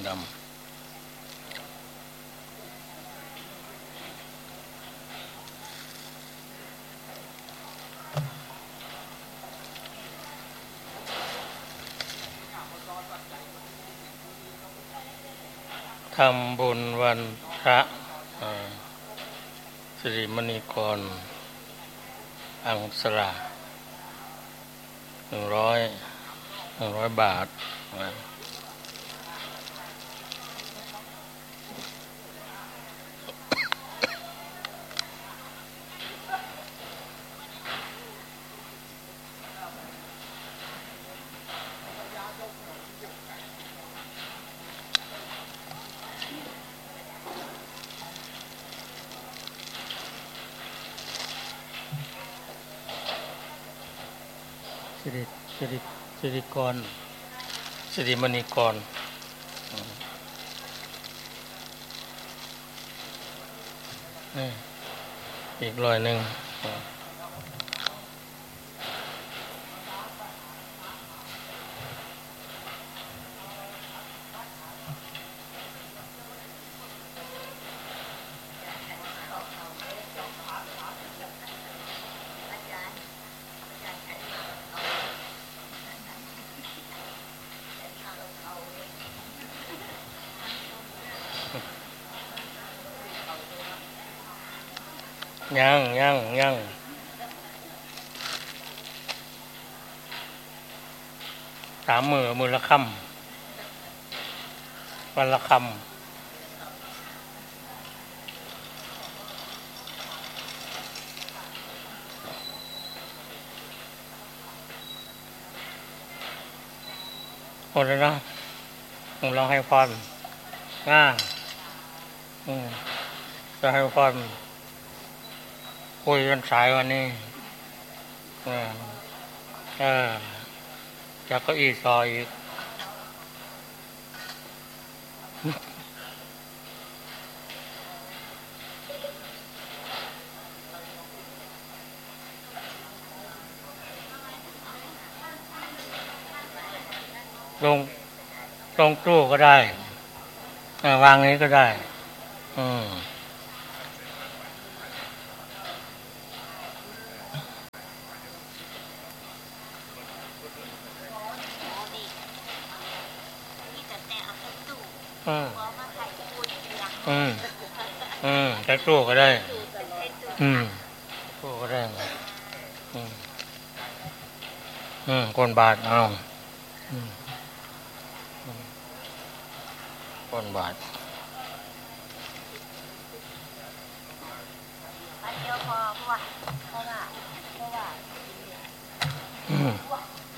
ดำทำบุญวันพระสิริมณีกรอังสรา100 บาทสิริกรสิริมณีกรอีก100ยัง3 มือละคำวันละคำหมดแล้วนะผมลองให้พรจะให้พรคุยกันสายวันนี้จากเก้าอี้ซอยอีกลงตู้ก็ได้วางนี้ก็ได้ใช้ตู้ก็ได้ตู้ก็ได้คนบาทเอาคนบาทเดียวพอเพราะว่า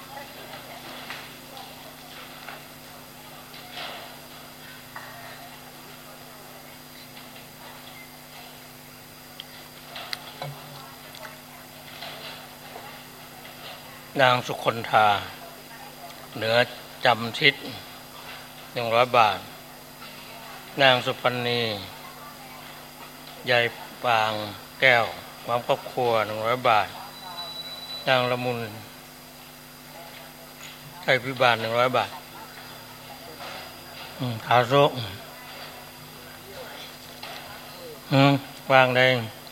นางสุคนธาเหนือจำทิศ100 บาทนางสุพรรณียายปางแก้วความครอบครัว100 บาทนางละมุนไทยพิบาล100 บาททาโซวางได้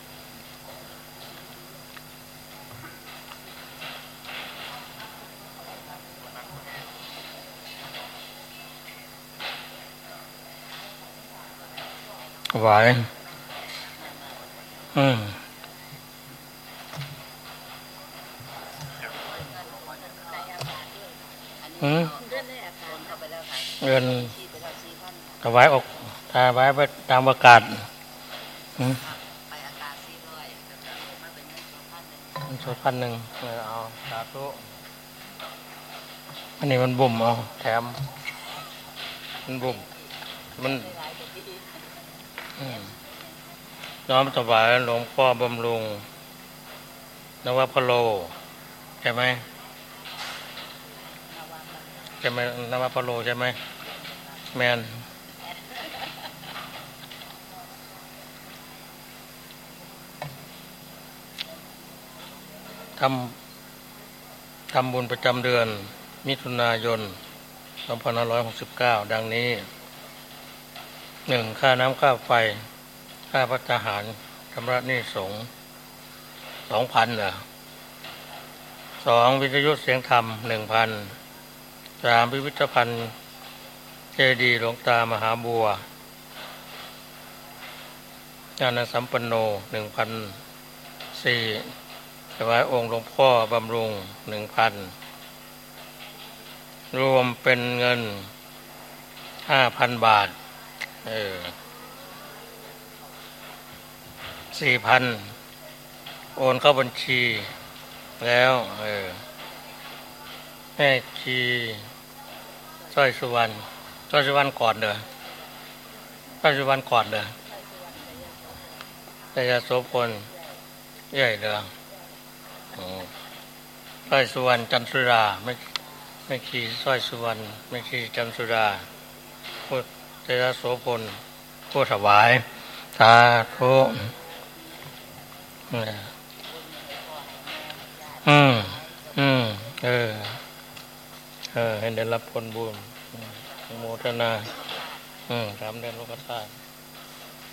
ไหวเงินถวายออกถวายไปตามประกาศ1,000เอาสาธุอันนี้มันบุ่มเอาแถมมันบุ่มมันน้อมถวายหลวงพ่อบำรุงนวพโลใช่ไหมนวพโลใช่ไหมแมนทำบุญประจำเดือนมิถุนายน 2569 ดังนี้ 1. ค่าน้ำค่าไฟค่าภัตตาหารชำระหนี้สงฆ์ 2,000 เหรอ 2. วิทยุเสียงธรรม 1,000 3. พิพิธภัณฑ์เจดีย์หลวงตามหาบัวญาณสัมปันโน 1,400 ถวายองค์หลวงพ่อบำรุง 1,000 รวมเป็นเงิน 5,000 บาท4,000 โอนเข้าบัญชีแล้วแม่ชีสร้อยสุวรรณก่อนเด้อสร้อยสุวรรณก่อนเด้อแต่ยาโสพลใหญ่เด้อสร้อยสุวรรณจันทรุราไม่ชีสร้อยสุวรรณไม่ชีจันทรุราพุทธยาโสพลผู้ถวายสาธุให้ได้รับผลบุญโมทนา3 เดือนโลกธาตุ